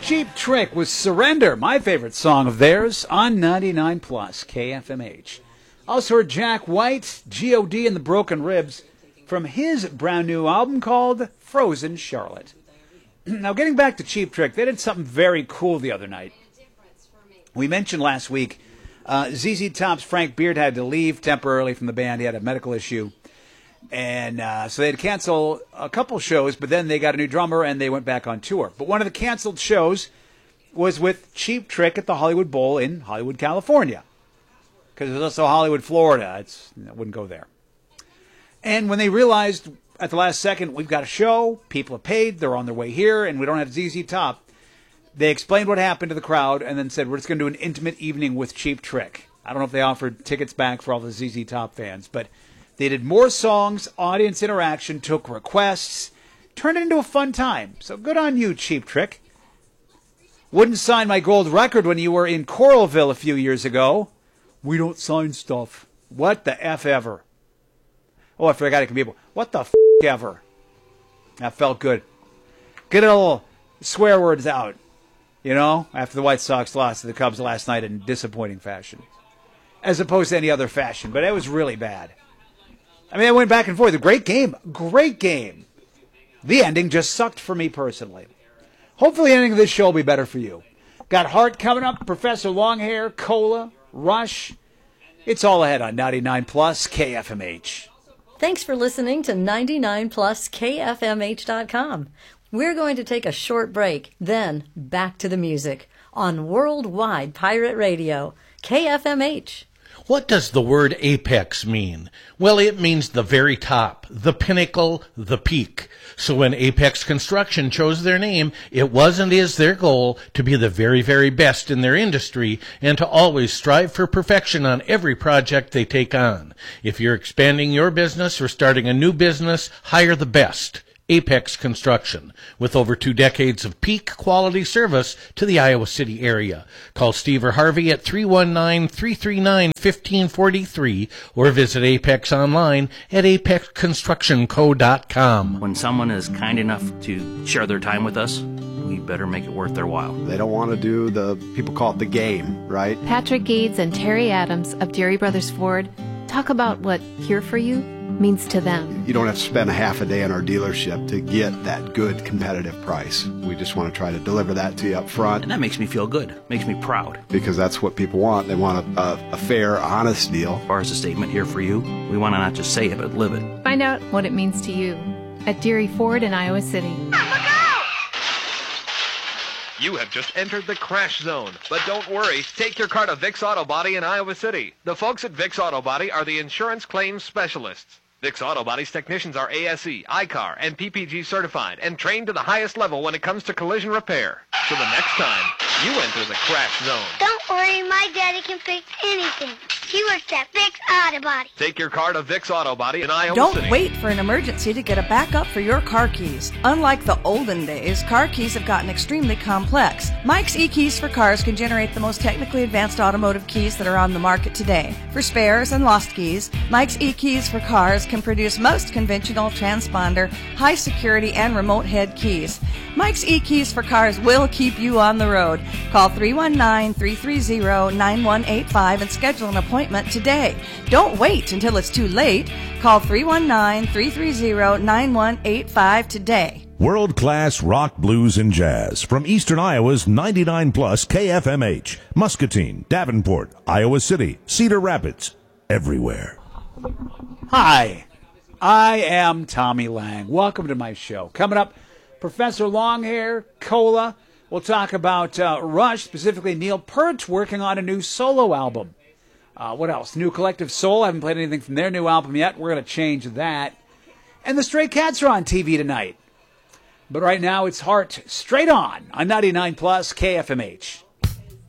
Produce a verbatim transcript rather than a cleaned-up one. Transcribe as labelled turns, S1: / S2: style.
S1: Cheap Trick with Surrender, my favorite song of theirs, on ninety-nine plus K F M H. Also heard Jack White, G O D and the Broken Ribs, from his brand new album called Frozen Charlotte. Now, getting back to Cheap Trick, they did something very cool the other night. We mentioned last week uh, Z Z Top's Frank Beard had to leave temporarily from the band. He had a medical issue. And uh, so they had to cancel a couple shows, but then they got a new drummer and they went back on tour. But one of the canceled shows was with Cheap Trick at the Hollywood Bowl in Hollywood, California. Because it was also Hollywood, Florida. It's, I wouldn't go there. And when they realized at the last second, we've got a show, people have paid, they're on their way here, and we don't have Z Z Top, they explained what happened to the crowd and then said, we're just going to do an intimate evening with Cheap Trick. I don't know if they offered tickets back for all the Z Z Top fans, but they did more songs, audience interaction, took requests, turned it into a fun time. So good on you, Cheap Trick. Wouldn't sign my gold record when you were in Coralville a few years ago. We don't sign stuff. What the F ever? Oh, I forgot it can be able. What the F ever? That felt good. Get a little swear words out, you know, after the White Sox lost to the Cubs last night in disappointing fashion. As opposed to any other fashion, but it was really bad. I mean, I went back and forth. A great game. Great game. The ending just sucked for me personally. Hopefully the ending of this show will be better for you. Got Heart coming up, Professor Longhair, Cola, Rush. It's all ahead on ninety-nine plus K F M H.
S2: Thanks for listening to ninety-nine plus K F M H dot com. We're going to take a short break, then back to the music on Worldwide Pirate Radio, K F M H.
S3: What does the word apex mean? Well, it means the very top, the pinnacle, the peak. So when Apex Construction chose their name, it was and is their goal to be the very, very best in their industry and to always strive for perfection on every project they take on. If you're expanding your business or starting a new business, hire the best. Apex Construction, with over two decades of peak quality service to the Iowa City area. Call Steve or Harvey at three one nine, three three nine, one five four three or visit Apex online at apex construction co dot com.
S4: When someone is kind enough to share their time with us, we better make it worth their while.
S5: They don't want to do the, people call it the game, right?
S6: Patrick Gades and Terry Adams of Deary Brothers Ford talk about what Here For You means to them.
S5: You don't have to spend a half a day in our dealership to get that good competitive price. We just want to try to deliver that to you up front.
S4: And that makes me feel good, makes me proud.
S5: Because that's what people want. They want a, a, a fair, honest deal.
S4: As far as the statement Here For You, we want to not just say it, but live it.
S6: Find out what it means to you at Deary Ford in Iowa City.
S7: You have just entered the crash zone. But don't worry, take your car to Vic's Auto Body in Iowa City. The folks at Vic's Auto Body are the insurance claims specialists. Vic's Auto Body's technicians are A S E, I C A R, and P P G certified and trained to the highest level when it comes to collision repair. So the next time, you enter the crash zone.
S8: Don't worry, my daddy can fix anything. He works at Vic's Auto Body.
S7: Take your car to Vic's Auto Body in Iowa
S9: Don't
S7: City.
S9: wait for an emergency to get a backup for your car keys. Unlike the olden days, car keys have gotten extremely complex. Mike's eKeys for Cars can generate the most technically advanced automotive keys that are on the market today. For spares and lost keys, Mike's eKeys for Cars can produce most conventional transponder, high security, and remote head keys. Mike's eKeys for Cars will keep you on the road. Call three one nine, three three zero, nine one eight five and schedule an appointment today. Don't wait until it's too late. Call three one nine, three three zero, nine one eight five today.
S10: World-class rock, blues, and jazz from Eastern Iowa's ninety-nine plus K F M H. Muscatine, Davenport, Iowa City, Cedar Rapids, everywhere.
S1: Hi, I am Tommy Lang. Welcome to my show. Coming up, Professor Longhair, Cola. We'll talk about uh, Rush, specifically Neil Peart working on a new solo album. Uh, what else? New Collective Soul. I haven't played anything from their new album yet. We're going to change that. And the Stray Cats are on T V tonight. But right now, it's Heart straight on on ninety-nine plus K F M H.